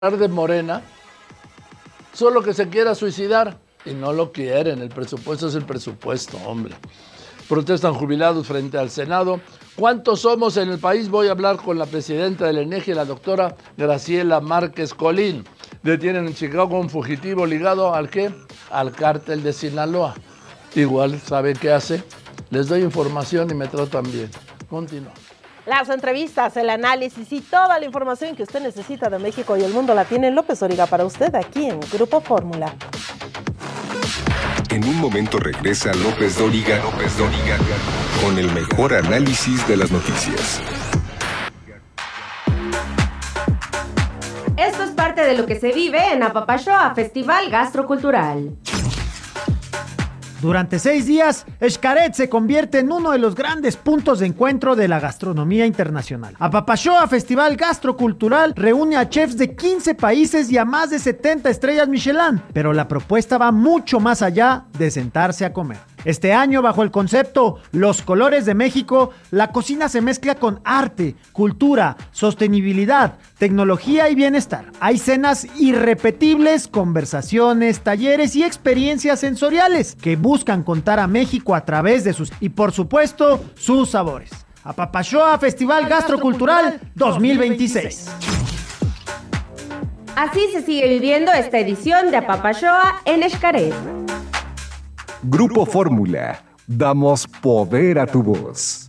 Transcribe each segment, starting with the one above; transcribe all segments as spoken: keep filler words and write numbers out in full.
de Morena, solo que se quiera suicidar y no lo quieren. El presupuesto es el presupuesto, hombre. Protestan jubilados frente al Senado. ¿Cuántos somos en el país? Voy a hablar con la presidenta del ENEGI, la doctora Graciela Márquez Colín. Detienen en Chicago un fugitivo ligado ¿al qué? Al cártel de Sinaloa. Igual, ¿sabe qué hace? Les doy información y me tratan bien. Continúa. Las entrevistas, el análisis y toda la información que usted necesita de México y el mundo la tiene López Dóriga para usted aquí en Grupo Fórmula. En un momento regresa López Dóriga, López Dóriga, con el mejor análisis de las noticias. Esto es parte de lo que se vive en Apapachóa, Festival Gastrocultural. Durante seis días, Xcaret se convierte en uno de los grandes puntos de encuentro de la gastronomía internacional. Apapachóa Festival Gastrocultural reúne a chefs de quince países y a más de setenta estrellas Michelin, pero la propuesta va mucho más allá de sentarse a comer. Este año, bajo el concepto Los Colores de México, la cocina se mezcla con arte, cultura, sostenibilidad, tecnología y bienestar. Hay cenas irrepetibles, conversaciones, talleres y experiencias sensoriales que buscan contar a México a través de sus y, por supuesto, sus sabores. Apapachóa Festival Gastrocultural dos mil veintiséis. Así se sigue viviendo esta edición de Apapachóa en Xcaret. Grupo Fórmula, damos poder a tu voz.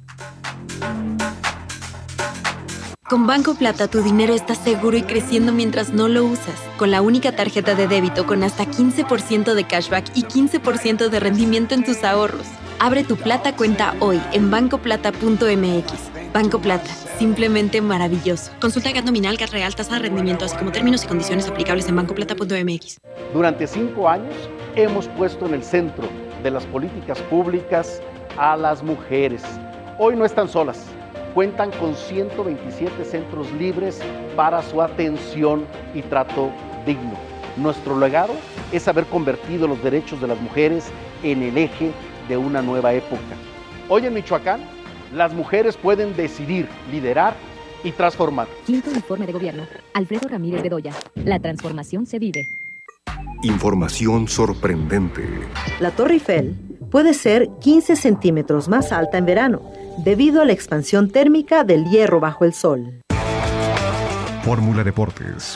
Con Banco Plata tu dinero está seguro y creciendo mientras no lo usas. Con la única tarjeta de débito con hasta quince por ciento de cashback y quince por ciento de rendimiento en tus ahorros. Abre tu Plata cuenta hoy en banco plata punto m x. Banco Plata, simplemente maravilloso. Consulta G A T nominal, G A T real, tasa de rendimiento, así como términos y condiciones aplicables en banco plata punto m x. Durante cinco años hemos puesto en el centro de las políticas públicas a las mujeres. Hoy no están solas. Cuentan con ciento veintisiete centros libres para su atención y trato digno. Nuestro legado es haber convertido los derechos de las mujeres en el eje de una nueva época. Hoy en Michoacán, las mujeres pueden decidir, liderar y transformar. Quinto informe de gobierno. Alfredo Ramírez Bedoya. La transformación se vive. Información sorprendente. La Torre Eiffel puede ser quince centímetros más alta en verano, debido a la expansión térmica del hierro bajo el sol. Fórmula Deportes.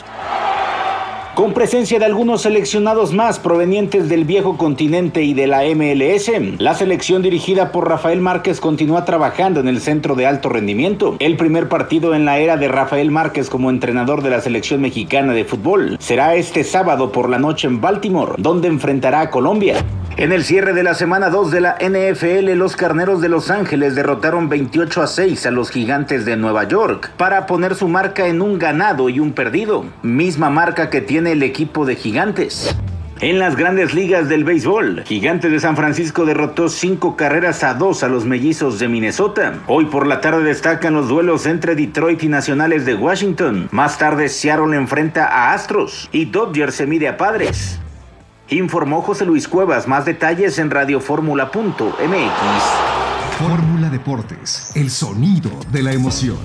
Con presencia de algunos seleccionados más provenientes del viejo continente y de la M L S, la selección dirigida por Rafael Márquez continúa trabajando en el centro de alto rendimiento. El primer partido en la era de Rafael Márquez como entrenador de la selección mexicana de fútbol será este sábado por la noche en Baltimore, donde enfrentará a Colombia. En el cierre de la semana dos de la N F L, los Carneros de Los Ángeles derrotaron veintiocho a seis a los Gigantes de Nueva York para poner su marca en un ganado y un perdido, misma marca que tiene el equipo de Gigantes. En las grandes ligas del béisbol, Gigantes de San Francisco derrotó cinco carreras a dos a los Mellizos de Minnesota. Hoy por la tarde destacan los duelos entre Detroit y Nacionales de Washington. Más tarde Seattle enfrenta a Astros y Dodgers se mide a Padres. Informó José Luis Cuevas. Más detalles en radio fórmula punto m x. Fórmula Deportes, el sonido de la emoción.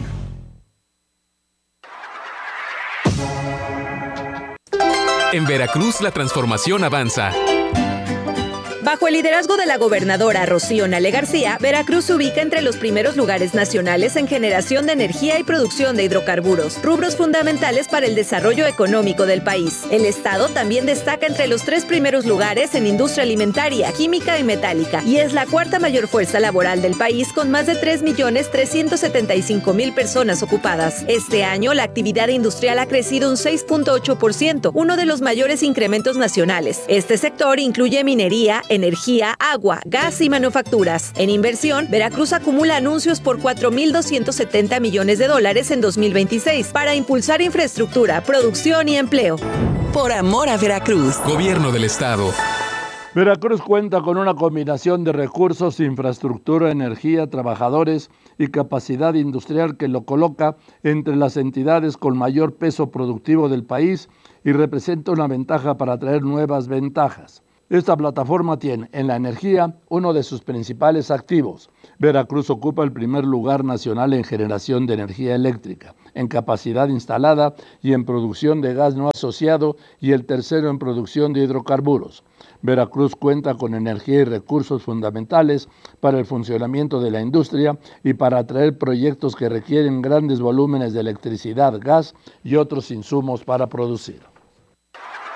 En Veracruz la transformación avanza. Bajo el liderazgo de la gobernadora Rocío Nale García, Veracruz se ubica entre los primeros lugares nacionales en generación de energía y producción de hidrocarburos, rubros fundamentales para el desarrollo económico del país. El estado también destaca entre los tres primeros lugares en industria alimentaria, química y metálica, y es la cuarta mayor fuerza laboral del país con más de tres millones trescientos setenta y cinco mil personas ocupadas. Este año la actividad industrial ha crecido un seis punto ocho por ciento, uno de los mayores incrementos nacionales. Este sector incluye minería, energía, agua, gas y manufacturas. En inversión, Veracruz acumula anuncios por cuatro mil doscientos setenta millones de dólares en dos mil veintiséis para impulsar infraestructura, producción y empleo. Por amor a Veracruz. Gobierno del Estado. Veracruz cuenta con una combinación de recursos, infraestructura, energía, trabajadores y capacidad industrial que lo coloca entre las entidades con mayor peso productivo del país y representa una ventaja para atraer nuevas ventajas. Esta plataforma tiene en la energía uno de sus principales activos. Veracruz ocupa el primer lugar nacional en generación de energía eléctrica, en capacidad instalada y en producción de gas no asociado, y el tercero en producción de hidrocarburos. Veracruz cuenta con energía y recursos fundamentales para el funcionamiento de la industria y para atraer proyectos que requieren grandes volúmenes de electricidad, gas y otros insumos para producir.